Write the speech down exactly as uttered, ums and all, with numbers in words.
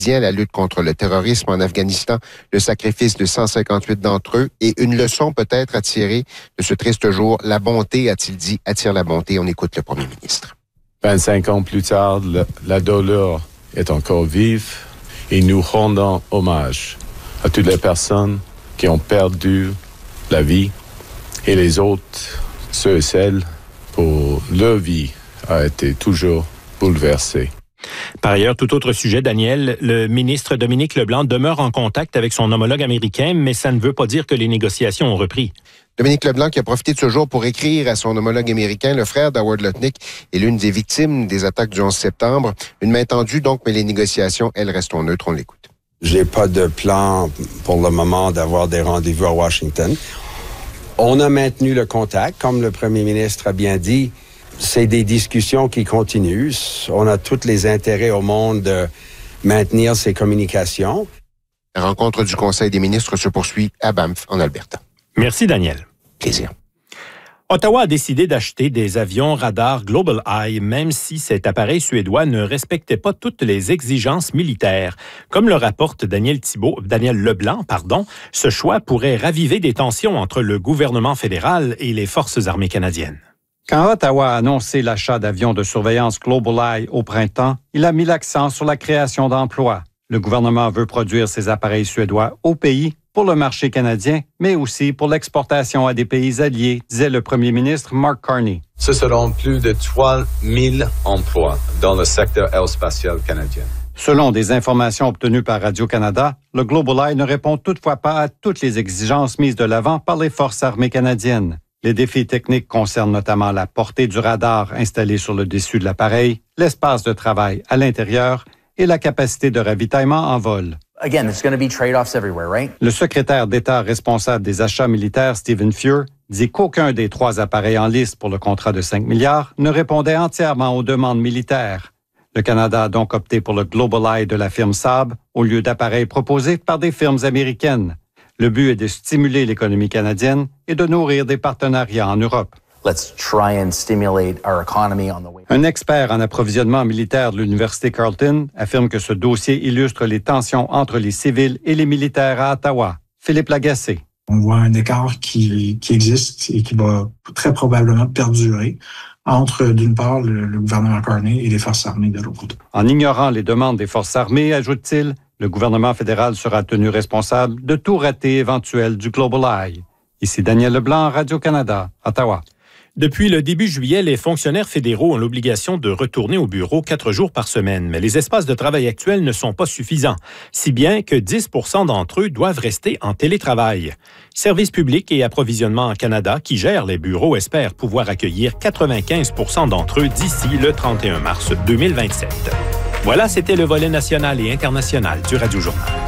la lutte contre le terrorisme en Afghanistan, le sacrifice de cent cinquante-huit d'entre eux et une leçon peut-être à tirer de ce triste jour. La bonté, a-t-il dit, attire la bonté. On écoute le premier ministre. vingt-cinq ans plus tard, le, la douleur est encore vive et nous rendons hommage à toutes les personnes qui ont perdu la vie et les autres, ceux et celles pour leur vie a été toujours bouleversée. Par ailleurs, tout autre sujet, Daniel, le ministre Dominique Leblanc demeure en contact avec son homologue américain, mais ça ne veut pas dire que les négociations ont repris. Dominique Leblanc qui a profité de ce jour pour écrire à son homologue américain, le frère d'Howard Lutnick, est l'une des victimes des attaques du onze septembre. Une main tendue donc, mais les négociations, elles, restent neutres. On l'écoute. J'ai pas de plan pour le moment d'avoir des rendez-vous à Washington. On a maintenu le contact, comme le premier ministre a bien dit. C'est des discussions qui continuent. On a tous les intérêts au monde de maintenir ces communications. La rencontre du Conseil des ministres se poursuit à Banff, en Alberta. Merci, Daniel. Plaisir. Ottawa a décidé d'acheter des avions radar Global Eye, même si cet appareil suédois ne respectait pas toutes les exigences militaires. Comme le rapporte Daniel Thibault, Daniel Leblanc, pardon, ce choix pourrait raviver des tensions entre le gouvernement fédéral et les forces armées canadiennes. Quand Ottawa a annoncé l'achat d'avions de surveillance GlobalEye au printemps, il a mis l'accent sur la création d'emplois. Le gouvernement veut produire ces appareils suédois au pays pour le marché canadien, mais aussi pour l'exportation à des pays alliés, disait le premier ministre Mark Carney. Ce seront plus de trois mille emplois dans le secteur aérospatial canadien. Selon des informations obtenues par Radio-Canada, le GlobalEye ne répond toutefois pas à toutes les exigences mises de l'avant par les forces armées canadiennes. Les défis techniques concernent notamment la portée du radar installé sur le dessus de l'appareil, l'espace de travail à l'intérieur et la capacité de ravitaillement en vol. Again, there's going to be trade-offs everywhere, right? Le secrétaire d'État responsable des achats militaires, Stephen Fuhr, dit qu'aucun des trois appareils en liste pour le contrat de cinq milliards ne répondait entièrement aux demandes militaires. Le Canada a donc opté pour le GlobalEye de la firme Saab au lieu d'appareils proposés par des firmes américaines. Le but est de stimuler l'économie canadienne et de nourrir des partenariats en Europe. Let's try and stimulate our economy on the way. Un expert en approvisionnement militaire de l'Université Carleton affirme que ce dossier illustre les tensions entre les civils et les militaires à Ottawa. Philippe Lagacé. On voit un écart qui, qui existe et qui va très probablement perdurer entre, d'une part, le, le gouvernement Carney et les forces armées de l'autre côté. En ignorant les demandes des forces armées, ajoute-t-il, le gouvernement fédéral sera tenu responsable de tout raté éventuel du GlobalEye. Ici Daniel Leblanc, Radio-Canada, Ottawa. Depuis le début juillet, les fonctionnaires fédéraux ont l'obligation de retourner au bureau quatre jours par semaine, mais les espaces de travail actuels ne sont pas suffisants, si bien que dix pour cent d'entre eux doivent rester en télétravail. Services publics et approvisionnement Canada, qui gère les bureaux, espère pouvoir accueillir quatre-vingt-quinze pour cent d'entre eux d'ici le trente et un mars deux mille vingt-sept. Voilà, c'était le volet national et international du Radio Journal.